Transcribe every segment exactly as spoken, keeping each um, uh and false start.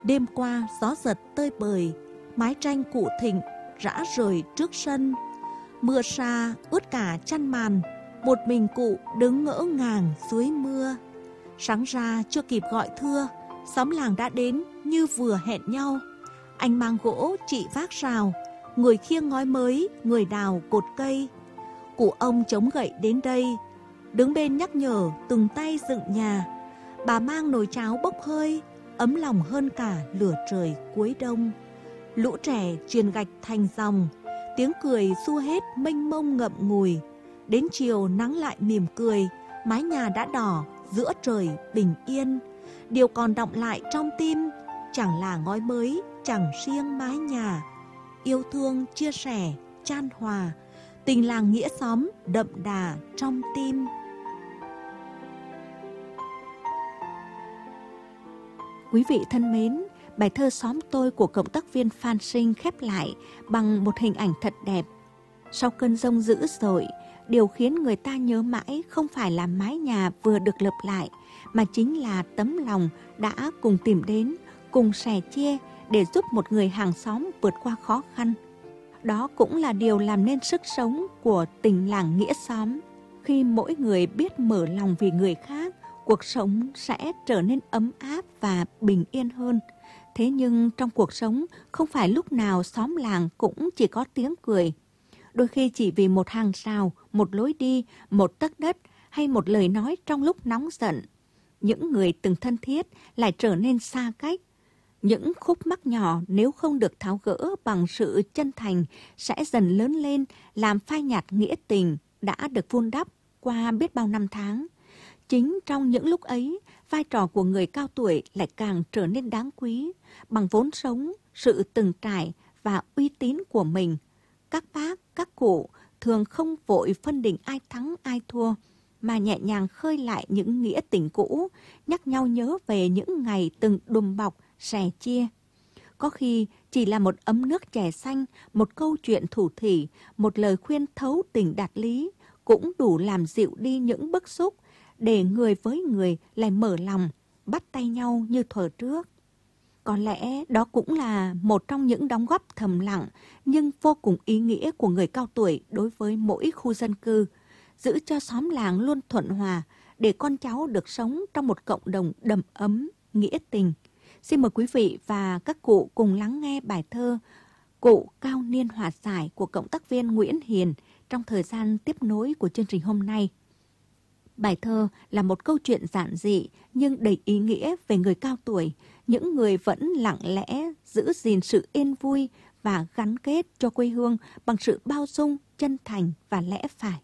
Đêm qua gió giật tơi bời, mái tranh cụ thịnh rã rời trước sân. Mưa sa ướt cả chăn màn, một mình cụ đứng ngỡ ngàng dưới mưa. Sáng ra chưa kịp gọi thưa, xóm làng đã đến như vừa hẹn nhau. Anh mang gỗ, chị vác rào, người khiêng ngói mới, người đào cột cây. Cụ ông chống gậy đến đây, đứng bên nhắc nhở từng tay dựng nhà. Bà mang nồi cháo bốc hơi, ấm lòng hơn cả lửa trời cuối đông. Lũ trẻ truyền gạch thành dòng, tiếng cười xua hết mênh mông ngậm ngùi. Đến chiều nắng lại mỉm cười, mái nhà đã đỏ giữa trời bình yên. Điều còn đọng lại trong tim chẳng là ngói mới, chẳng riêng mái nhà. Yêu thương chia sẻ chan hòa, tình làng nghĩa xóm đậm đà trong tim. Quý vị thân mến, bài thơ Xóm Tôi của cộng tác viên Phan Sinh khép lại bằng một hình ảnh thật đẹp. Sau cơn giông dữ dội, điều khiến người ta nhớ mãi không phải là mái nhà vừa được lợp lại, mà chính là tấm lòng đã cùng tìm đến, cùng sẻ chia để giúp một người hàng xóm vượt qua khó khăn. Đó cũng là điều làm nên sức sống của tình làng nghĩa xóm. Khi mỗi người biết mở lòng vì người khác, cuộc sống sẽ trở nên ấm áp và bình yên hơn. Thế nhưng trong cuộc sống, không phải lúc nào xóm làng cũng chỉ có tiếng cười. Đôi khi chỉ vì một hàng rào, một lối đi, một tấc đất hay một lời nói trong lúc nóng giận, những người từng thân thiết lại trở nên xa cách. Những khúc mắc nhỏ nếu không được tháo gỡ bằng sự chân thành sẽ dần lớn lên, làm phai nhạt nghĩa tình đã được vun đắp qua biết bao năm tháng. Chính trong những lúc ấy, vai trò của người cao tuổi lại càng trở nên đáng quý. Bằng vốn sống, sự từng trải và uy tín của mình, các bác, các cụ thường không vội phân định ai thắng ai thua, mà nhẹ nhàng khơi lại những nghĩa tình cũ, nhắc nhau nhớ về những ngày từng đùm bọc, sẻ chia. Có khi chỉ là một ấm nước chè xanh, một câu chuyện thủ thỉ, một lời khuyên thấu tình đạt lý, cũng đủ làm dịu đi những bức xúc, để người với người lại mở lòng, bắt tay nhau như thuở trước. Có lẽ đó cũng là một trong những đóng góp thầm lặng nhưng vô cùng ý nghĩa của người cao tuổi đối với mỗi khu dân cư, giữ cho xóm làng luôn thuận hòa để con cháu được sống trong một cộng đồng đầm ấm, nghĩa tình. Xin mời quý vị và các cụ cùng lắng nghe bài thơ Cụ Cao Niên Hòa Giải của cộng tác viên Nguyễn Hiền trong thời gian tiếp nối của chương trình hôm nay. Bài thơ là một câu chuyện giản dị nhưng đầy ý nghĩa về người cao tuổi, những người vẫn lặng lẽ giữ gìn sự yên vui và gắn kết cho quê hương bằng sự bao dung, chân thành và lẽ phải.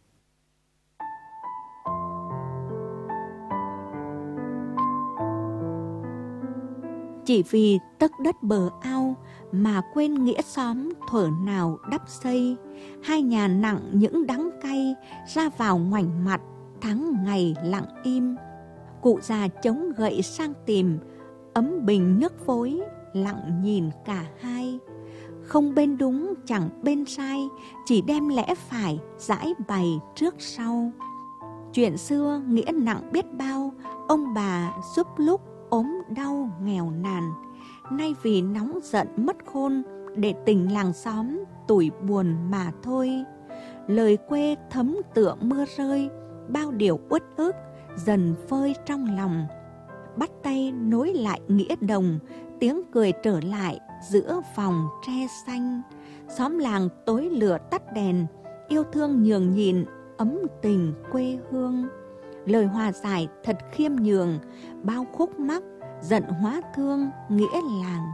Chỉ vì tấc đất bờ ao mà quên nghĩa xóm thuở nào đắp xây, hai nhà nặng những đắng cay ra vào ngoảnh mặt tháng ngày lặng im. Cụ già chống gậy sang tìm, ấm bình nước phối lặng nhìn cả hai. Không bên đúng chẳng bên sai, chỉ đem lẽ phải giải bày trước sau. Chuyện xưa nghĩa nặng biết bao, ông bà giúp lúc ốm đau nghèo nàn. Nay vì nóng giận mất khôn, để tình làng xóm tủi buồn mà thôi. Lời quê thấm tựa mưa rơi, bao điều uất ức dần phơi trong lòng. Bắt tay nối lại nghĩa đồng, tiếng cười trở lại giữa vòng tre xanh. Xóm làng tối lửa tắt đèn, yêu thương nhường nhịn ấm tình quê hương. Lời hòa giải thật khiêm nhường, bao khúc mắc giận hóa thương nghĩa làng.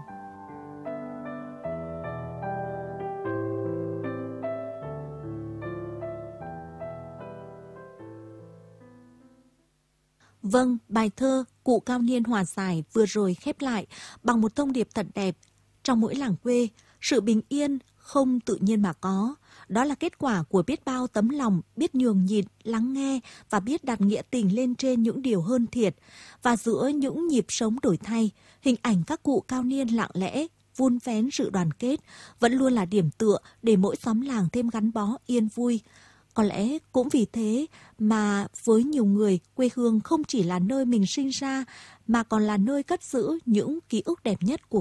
Vâng, bài thơ Cụ Cao Niên Hòa Giải vừa rồi khép lại bằng một thông điệp thật đẹp. Trong mỗi làng quê, sự bình yên không tự nhiên mà có. Đó là kết quả của biết bao tấm lòng, biết nhường nhịn, lắng nghe và biết đặt nghĩa tình lên trên những điều hơn thiệt. Và giữa những nhịp sống đổi thay, hình ảnh các cụ cao niên lặng lẽ, vun vén sự đoàn kết vẫn luôn là điểm tựa để mỗi xóm làng thêm gắn bó yên vui. Có lẽ cũng vì thế mà với nhiều người, quê hương không chỉ là nơi mình sinh ra mà còn là nơi cất giữ những ký ức đẹp nhất của